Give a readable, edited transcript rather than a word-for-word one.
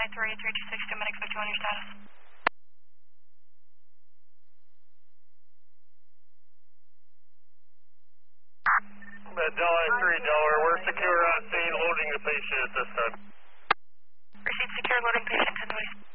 326, Med expect you on your status. Delhi 3 Delaware, we're secure on scene, loading the patient at this time. Received secure, loading patient to the waist.